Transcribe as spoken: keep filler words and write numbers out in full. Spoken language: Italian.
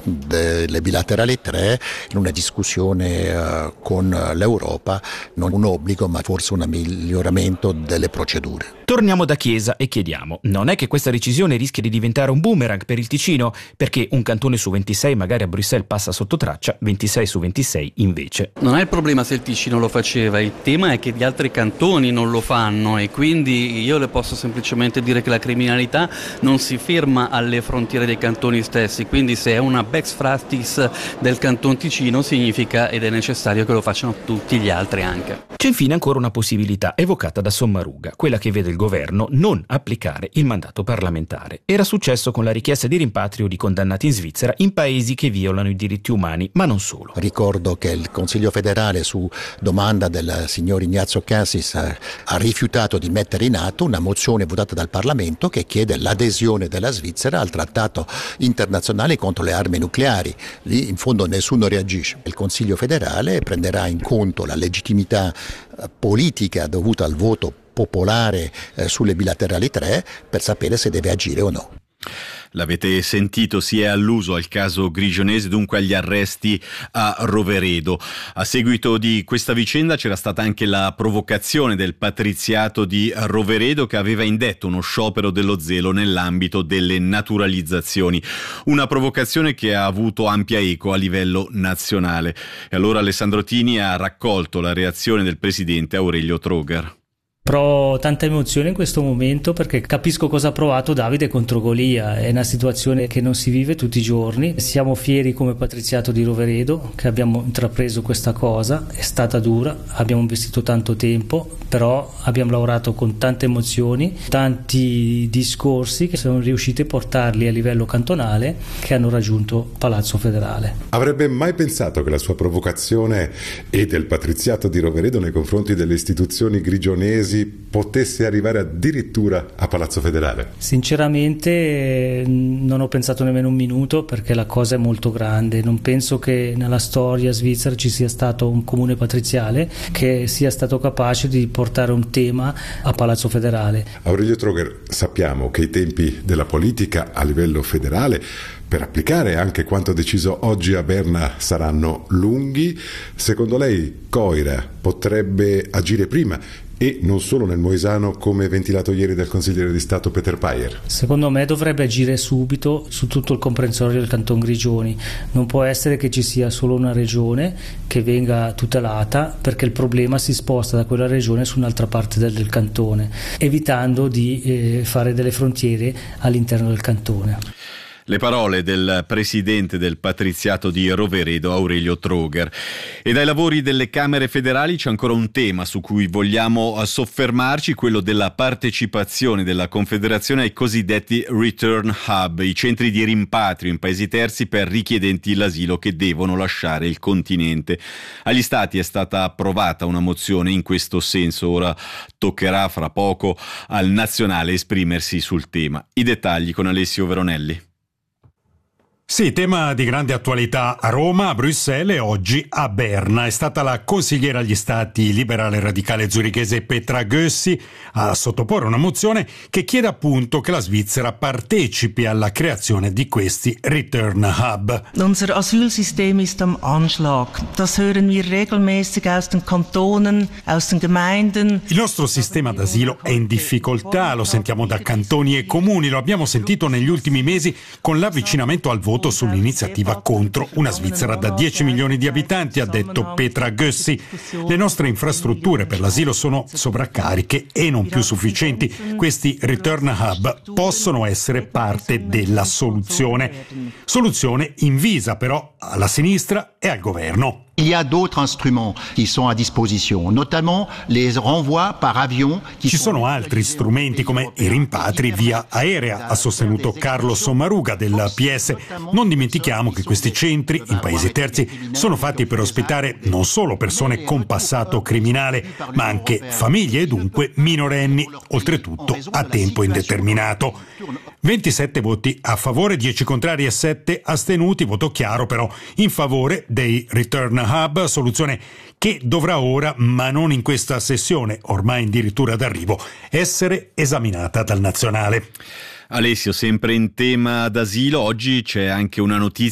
delle bilaterali tre in una discussione uh, con l'Europa, non un obbligo ma forse un miglioramento delle procedure. Torniamo da Chiesa e chiediamo, non è che questa decisione rischia di diventare un boomerang per il Ticino? Perché un cantone su ventisei magari a Bruxelles passa sotto traccia, ventisei su ventisei invece. Non è il problema se il Ticino lo faceva, il tema è che gli altri cantoni non lo fanno e quindi io le posso semplicemente dire che la criminalità non si ferma alle frontiere dei cantoni stessi, quindi se è una best practice del canton Ticino significa ed è necessario che lo facciano tutti gli altri anche. C'è infine ancora una possibilità evocata da Sommaruga, quella che vede il governo non applicare il mandato parlamentare. Era successo con la richiesta di rimpatrio di condannati in Svizzera in paesi che violano i diritti umani, ma non solo. Ricordo che il Consiglio federale, su domanda del signor Ignazio Cassis, ha rifiutato di mettere in atto una mozione votata dal Parlamento che chiede l'adesione della Svizzera al trattato internazionale contro le armi nucleari. Lì in fondo nessuno reagisce. Il Consiglio federale prenderà in conto la legittimità politica dovuta al voto popolare eh, sulle bilaterali tre per sapere se deve agire o no. L'avete sentito, si è alluso al caso grigionese, dunque agli arresti a Roveredo. A seguito di questa vicenda c'era stata anche la provocazione del patriziato di Roveredo che aveva indetto uno sciopero dello zelo nell'ambito delle naturalizzazioni. Una provocazione che ha avuto ampia eco a livello nazionale. E allora Alessandro Tini ha raccolto la reazione del presidente Aurelio Troger. Provo tanta emozione in questo momento perché capisco cosa ha provato Davide contro Golia, è una situazione che non si vive tutti i giorni. Siamo fieri come patriziato di Roveredo che abbiamo intrapreso questa cosa, è stata dura, abbiamo investito tanto tempo, però abbiamo lavorato con tante emozioni, tanti discorsi che siamo riusciti a portarli a livello cantonale che hanno raggiunto Palazzo Federale. Avrebbe mai pensato che la sua provocazione e del patriziato di Roveredo nei confronti delle istituzioni grigionesi potesse arrivare addirittura a Palazzo Federale? Sinceramente non ho pensato nemmeno un minuto perché la cosa è molto grande. Non penso che nella storia svizzera ci sia stato un comune patriziale che sia stato capace di portare un tema a Palazzo Federale. Aurelio Troger, sappiamo che i tempi della politica a livello federale per applicare anche quanto deciso oggi a Berna saranno lunghi. Secondo lei Coira potrebbe agire prima e non solo nel Moesano come ventilato ieri dal consigliere di Stato Peter Payer? Secondo me dovrebbe agire subito su tutto il comprensorio del Canton Grigioni. Non può essere che ci sia solo una regione che venga tutelata perché il problema si sposta da quella regione su un'altra parte del, del cantone, evitando di eh, fare delle frontiere all'interno del cantone. Le parole del presidente del patriziato di Roveredo, Aurelio Troger. E dai lavori delle Camere federali c'è ancora un tema su cui vogliamo soffermarci, quello della partecipazione della Confederazione ai cosiddetti Return Hub, i centri di rimpatrio in paesi terzi per richiedenti l'asilo che devono lasciare il continente. Agli Stati è stata approvata una mozione in questo senso, ora toccherà fra poco al nazionale esprimersi sul tema. I dettagli con Alessio Veronelli. Sì, tema di grande attualità a Roma, a Bruxelles e oggi a Berna. È stata la consigliera agli Stati liberale radicale zurichese Petra Gössi a sottoporre una mozione che chiede appunto che la Svizzera partecipi alla creazione di questi Return Hub. Unser Asylsystem ist am Anschlag. Das hören wir regelmäßig aus den Kantonen, aus den Gemeinden. Il nostro sistema d'asilo è in difficoltà, lo sentiamo da cantoni e comuni, lo abbiamo sentito negli ultimi mesi con l'avvicinamento al voto sull'iniziativa contro una Svizzera da dieci milioni di abitanti, ha detto Petra Gössi. Le nostre infrastrutture per l'asilo sono sovraccariche e non più sufficienti. Questi Return Hub possono essere parte della soluzione. Soluzione invisa però alla sinistra e al governo. Il y a d'autres instruments qui sont à disposition, notamment les renvois par avion. Ci sono altri strumenti come i rimpatri via aerea, ha sostenuto Carlo Sommaruga del P S. Non dimentichiamo che questi centri in paesi terzi sono fatti per ospitare non solo persone con passato criminale, ma anche famiglie e dunque minorenni, oltretutto a tempo indeterminato. ventisette voti a favore, dieci contrari e sette astenuti, voto chiaro però in favore dei Return Hub, soluzione che dovrà ora, ma non in questa sessione, ormai addirittura d'arrivo, essere esaminata dal nazionale. Alessio, sempre in tema d'asilo, oggi c'è anche una notizia